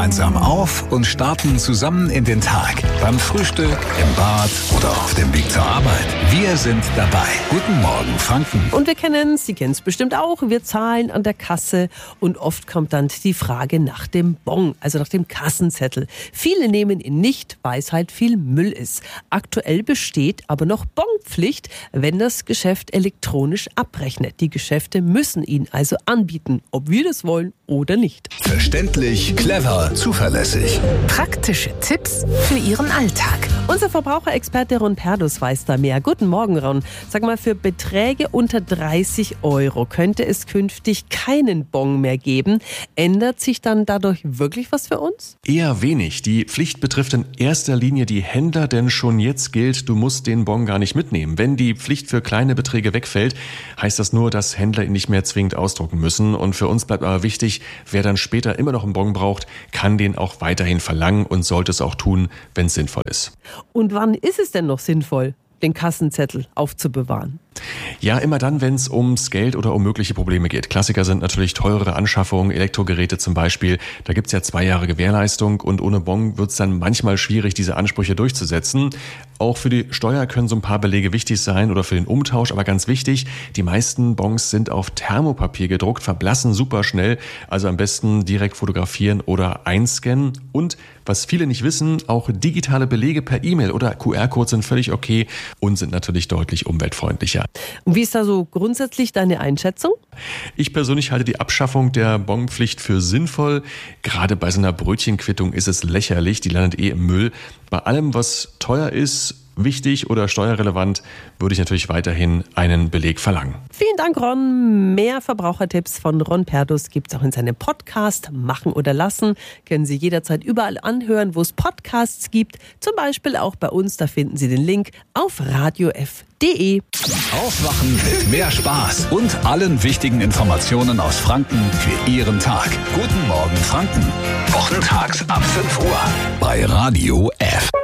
gemeinsam auf und starten zusammen in den Tag. Beim Frühstück, im Bad oder auf dem Weg zur Arbeit. Wir sind dabei. Guten Morgen, Franken. Und wir kennen es, Sie kennen es bestimmt auch, wir zahlen an der Kasse und oft kommt dann die Frage nach dem Bon, also nach dem Kassenzettel. Viele nehmen ihn nicht, weil es halt viel Müll ist. Aktuell besteht aber noch Bonpflicht, wenn das Geschäft elektronisch abrechnet. Die Geschäfte müssen ihn also anbieten, ob wir das wollen oder nicht. Verständlich, clever, zuverlässig. Praktische Tipps für Ihren Alltag. Unser Verbraucherexperte Ron Perdus weiß da mehr. Guten Morgen, Ron. Sag mal, für Beträge unter 30 € könnte es künftig keinen Bon mehr geben. Ändert sich dann dadurch wirklich was für uns? Eher wenig. Die Pflicht betrifft in erster Linie die Händler, denn schon jetzt gilt, du musst den Bon gar nicht mitnehmen. Wenn die Pflicht für kleine Beträge wegfällt, heißt das nur, dass Händler ihn nicht mehr zwingend ausdrucken müssen. Und für uns bleibt aber wichtig, wer dann später immer noch einen Bon braucht, kann den auch weiterhin verlangen und sollte es auch tun, wenn es sinnvoll ist. Und wann ist es denn noch sinnvoll, den Kassenzettel aufzubewahren? Ja, immer dann, wenn es ums Geld oder um mögliche Probleme geht. Klassiker sind natürlich teurere Anschaffungen, Elektrogeräte zum Beispiel. Da gibt's ja 2 Jahre Gewährleistung und ohne Bon wird's dann manchmal schwierig, diese Ansprüche durchzusetzen. Auch für die Steuer können so ein paar Belege wichtig sein oder für den Umtausch, aber ganz wichtig, die meisten Bons sind auf Thermopapier gedruckt, verblassen super schnell, also am besten direkt fotografieren oder einscannen. Und was viele nicht wissen, auch digitale Belege per E-Mail oder QR-Codes sind völlig okay und sind natürlich deutlich umweltfreundlicher. Und wie ist da so grundsätzlich deine Einschätzung? Ich persönlich halte die Abschaffung der Bonpflicht für sinnvoll. Gerade bei so einer Brötchenquittung ist es lächerlich, die landet im Müll. Bei allem, was teuer ist, wichtig oder steuerrelevant, würde ich natürlich weiterhin einen Beleg verlangen. Vielen Dank, Ron. Mehr Verbrauchertipps von Ron Perdus gibt es auch in seinem Podcast Machen oder Lassen. Können Sie jederzeit überall anhören, wo es Podcasts gibt. Zum Beispiel auch bei uns, da finden Sie den Link auf radiof.de. Aufwachen mit mehr Spaß und allen wichtigen Informationen aus Franken für Ihren Tag. Guten Morgen, Franken. Wochentags ab 5 Uhr bei Radio F.